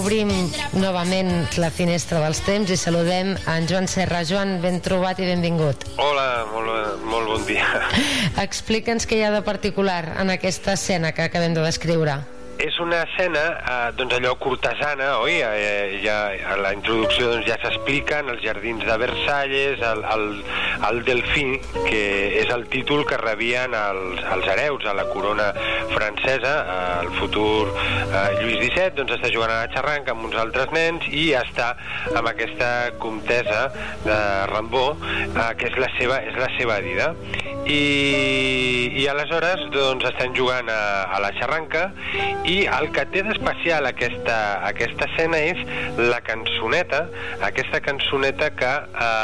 Obrim novament la finestra dels temps i saludem en Joan Serra. Joan, ben trobat i benvingut. Hola, molt bon dia. Explica'ns què hi ha de particular en aquesta escena que acabem de descriure. És una escena, doncs allò cortesana, oi? Ja, a la introducció doncs, ja s'expliquen els jardins de Versalles, el Delfí, que és el títol que rebien els hereus a la corona francesa. El futur Lluís XVII doncs, està jugant a la xarranca amb uns altres nens i està amb aquesta comtessa de Rambó, que és la seva dida. I aleshores doncs, estan jugant a la xarranca i el que té d'especial aquesta escena és la cançoneta, aquesta cançoneta que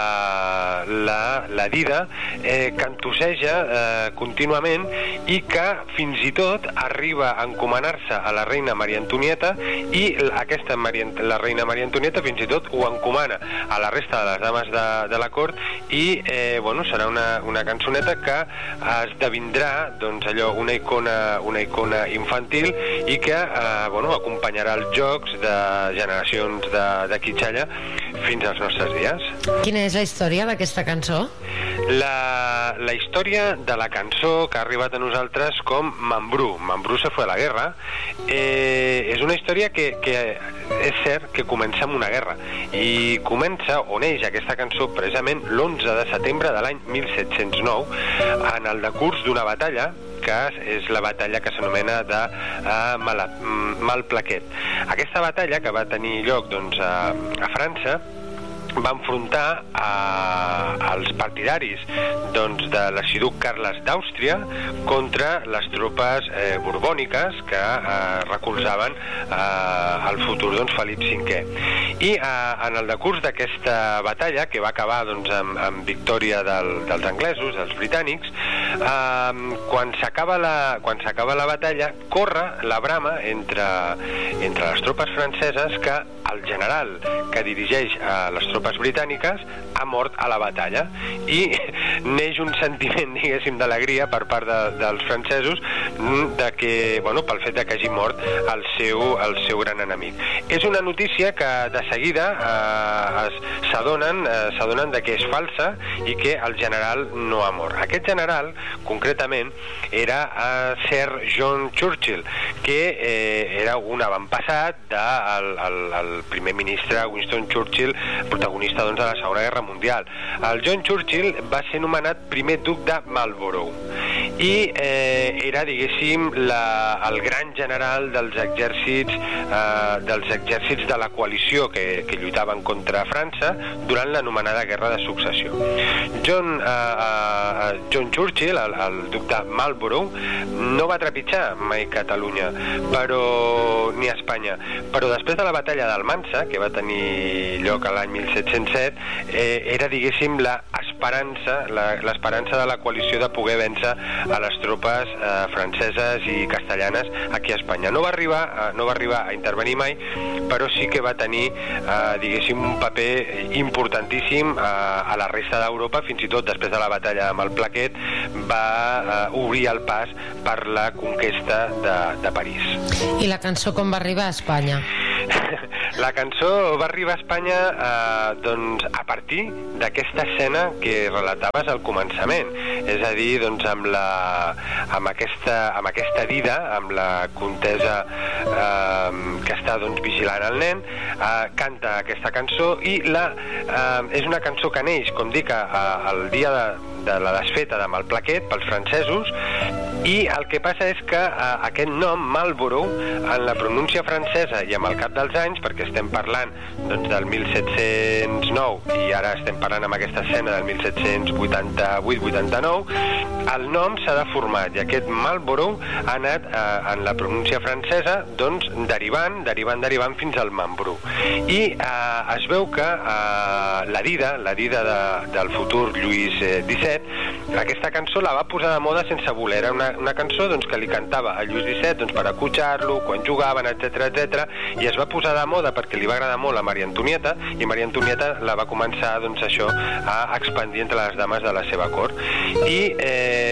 la dida cantosseja contínuament i que fins i tot arriba a encomanar-se a la reina Maria Antonieta i la reina Maria Antonieta fins i tot ho encomana a la resta de les dames de la cort i serà una cançoneta que esdevindrà doncs, allò, una icona infantil i que acompanyarà els jocs de generacions de Quitxalla fins als nostres dies. Quina és la història d'aquesta cançó? La història de la cançó que ha arribat a nosaltres com Mambrú se fue a la guerra és una història que és cert que comença amb una guerra i comença on neix aquesta cançó precisament l'11 de setembre de l'any 1709 en el decurs d'una batalla que és la batalla que s'anomena de Malplaquet. Aquesta batalla que va tenir lloc doncs, a França va enfrontar als partidaris doncs, de l'arxiduc Carles d'Àustria contra les tropes borbòniques que recolzaven el futur doncs, Felip V. I en el decurs d'aquesta batalla, que va acabar doncs, amb victòria dels anglesos, dels britànics, quan s'acaba la batalla, corre la brama entre les tropes franceses que el general que dirigeix les tropes britàniques ha mort a la batalla i neix un sentiment, diguéssim, d'alegria per part dels francesos de que, pel fet que hagi mort el seu gran enemic. És una notícia que de seguida s'adonen de que és falsa i que el general no ha mort. Aquest general, concretament, era Sir John Churchill, que era un avantpassat del primer ministre Winston Churchill, protagonista doncs, de la Segona Guerra Mundial. El John Churchill va ser nomenat primer duc de Marlborough i era, diguéssim, el gran general dels exèrcits de la coalició que lluitaven contra França durant l'anomenada Guerra de Successió. John Churchill, el duc de Marlborough, no va trepitjar mai Catalunya ni Espanya, però després de la batalla d'Almansa, que va tenir lloc a l'any 1707, era, diguéssim, l'esperança de la coalició de poder vèncer a les tropes franceses i castellanes aquí a Espanya. No va arribar a intervenir mai, però sí que va tenir, diguéssim, un paper importantíssim a la resta d'Europa, fins i tot després de la batalla de Malplaquet va obrir el pas per la conquesta de París. I la cançó com va arribar a Espanya? La cançó va arribar a Espanya a partir d'aquesta escena que relataves al començament, és a dir, doncs, amb aquesta dida, amb la contesa que està doncs, vigilant el nen, canta aquesta cançó i és una cançó que neix, com dic, el dia de la desfeta de Malplaquet pels francesos, i el que passa és que aquest nom, Marlborough, en la pronúncia francesa i amb el cap dels anys, perquè estem parlant doncs, del 1709 i ara estem parlant amb aquesta escena del 1788-89, el nom s'ha deformat i aquest Marlborough ha anat en la pronúncia francesa doncs, derivant fins al Mambrú. I es veu que la dida del futur Lluís XVII, aquesta cançó la va posar de moda sense voler. Era una cançó doncs, que li cantava a Lluís XVII doncs, per acotxar-lo, quan jugaven, etc. I es va posar de moda perquè li va agradar molt a Maria Antonieta i Maria Antonieta la va començar doncs, a expandir entre les dames de la seva cort. I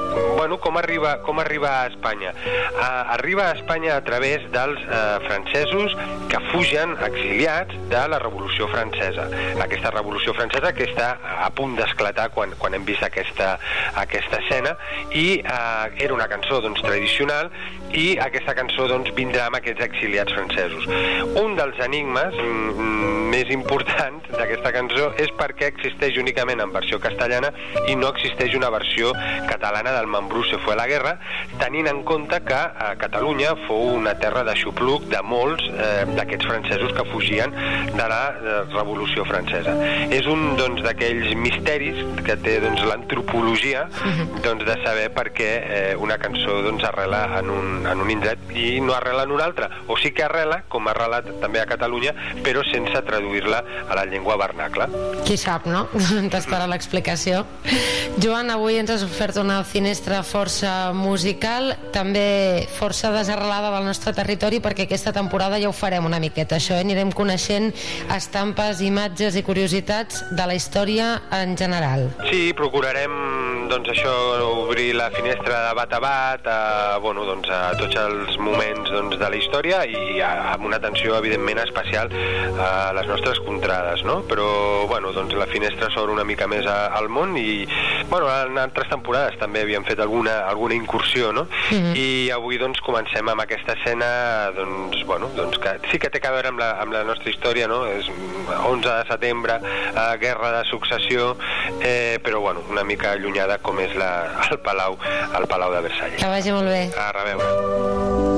bueno, com arriba a Espanya? Arriba a Espanya a través dels francesos que fugen exiliats de la Revolució Francesa. Aquesta Revolució Francesa que està a punt d'esclatar quan hem vist aquesta escena, i era una cançó doncs, tradicional, i aquesta cançó doncs, vindrà amb aquests exiliats francesos. Un dels enigmes més importants d'aquesta cançó és perquè existeix únicament en versió castellana i no existeix una versió catalana del Mambrú se fue a la guerra, tenint en compte que Catalunya fou una terra d'aixopluc de molts d'aquests francesos que fugien de la Revolució Francesa. És un doncs, d'aquells misteris que té doncs, l'antropologia doncs, de saber per què una cançó doncs, arrela en un indret i no arrela en un altre, o sí que arrela, com ha arrelat també a Catalunya, però sense traduir-la a la llengua vernacla. Qui sap, no? T'estarà l'explicació. Joan, avui ens has ofert una finestra força musical, també força desarrelada del nostre territori, perquè aquesta temporada ja ho farem una miqueta, això, anirem coneixent estampes, imatges i curiositats de la història en general. Sí, procurarem doncs això, obrir la finestra de bat a bat a tots els moments doncs, de la història i amb una atenció evidentment especial a les nostres contrades, no? Però bueno, doncs, la finestra s'obre una mica més al món i bueno, en altres temporades també havíem fet alguna incursió, no? I avui doncs, comencem amb aquesta escena que sí que té a veure amb la nostra història, no? És 11 de setembre, guerra de successió, però bueno, una mica allunyada com és el Palau de Versalles. Que vagi molt bé. A reveure.